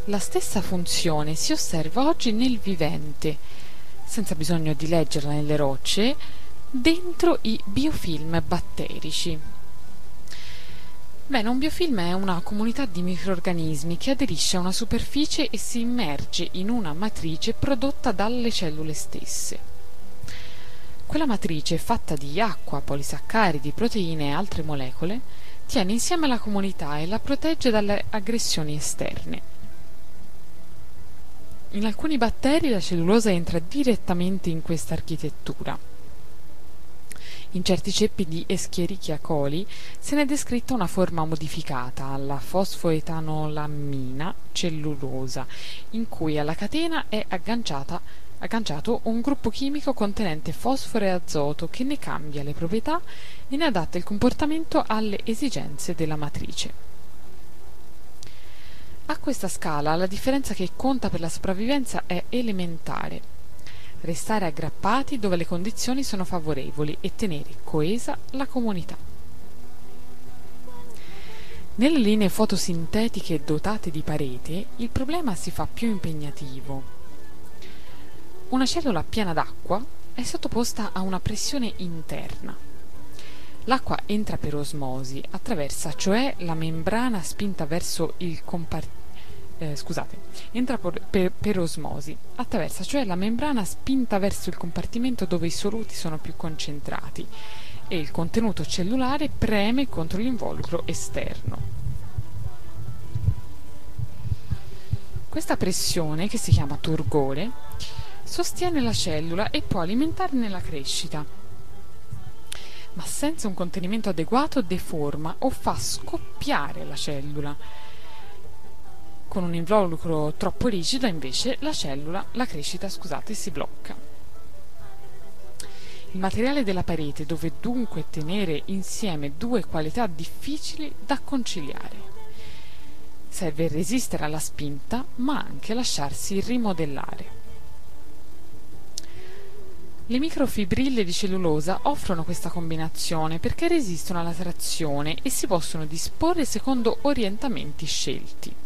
La stessa funzione si osserva oggi nel vivente, senza bisogno di leggerla nelle rocce, dentro i biofilm batterici. Bene, un biofilm è una comunità di microrganismi che aderisce a una superficie e si immerge in una matrice prodotta dalle cellule stesse. Quella matrice, fatta di acqua, polisaccaridi, proteine e altre molecole, tiene insieme la comunità e la protegge dalle aggressioni esterne. In alcuni batteri la cellulosa entra direttamente in questa architettura. In certi ceppi di Escherichia coli se ne è descritta una forma modificata, la fosfoetanolamina cellulosa, in cui alla catena è agganciato un gruppo chimico contenente fosforo e azoto che ne cambia le proprietà e ne adatta il comportamento alle esigenze della matrice. A questa scala la differenza che conta per la sopravvivenza è elementare: restare aggrappati dove le condizioni sono favorevoli e tenere coesa la comunità. Nelle linee fotosintetiche dotate di parete il problema si fa più impegnativo. Una cellula piena d'acqua è sottoposta a una pressione interna. L'acqua entra per osmosi, attraversa cioè la membrana spinta verso il per osmosi, attraversa cioè la membrana spinta verso il compartimento dove i soluti sono più concentrati e il contenuto cellulare preme contro l'involucro esterno. Questa pressione, che si chiama turgore, sostiene la cellula e può alimentarne la crescita, ma senza un contenimento adeguato deforma o fa scoppiare la cellula. Con un involucro troppo rigido invece la crescita si blocca. Il materiale della parete deve dunque tenere insieme due qualità difficili da conciliare. Serve resistere alla spinta, ma anche lasciarsi rimodellare. Le microfibrille di cellulosa offrono questa combinazione perché resistono alla trazione e si possono disporre secondo orientamenti scelti.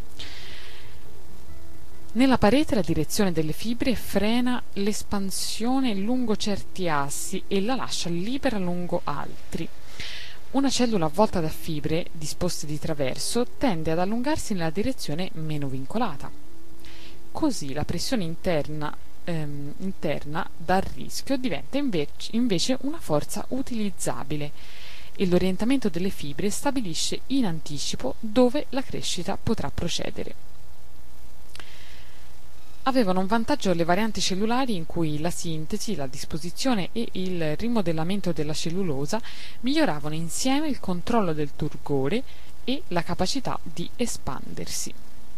Nella parete la direzione delle fibre frena l'espansione lungo certi assi e la lascia libera lungo altri. Una cellula avvolta da fibre disposte di traverso tende ad allungarsi nella direzione meno vincolata. Così la pressione interna dal rischio diventa invece una forza utilizzabile e l'orientamento delle fibre stabilisce in anticipo dove la crescita potrà procedere. Avevano un vantaggio le varianti cellulari in cui la sintesi, la disposizione e il rimodellamento della cellulosa miglioravano insieme il controllo del turgore e la capacità di espandersi.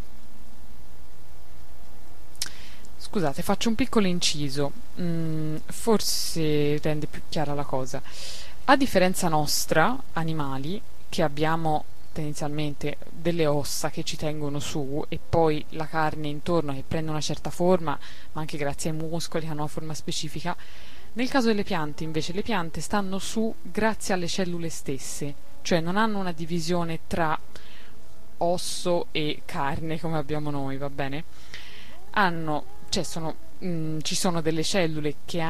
Scusate, faccio un piccolo inciso, forse rende più chiara la cosa. A differenza nostra, animali, che abbiamo tendenzialmente delle ossa che ci tengono su e poi la carne intorno che prende una certa forma, ma anche grazie ai muscoli che hanno una forma specifica. Nel caso delle piante, invece, le piante stanno su grazie alle cellule stesse, cioè non hanno una divisione tra osso e carne come abbiamo noi, va bene? Ci sono delle cellule che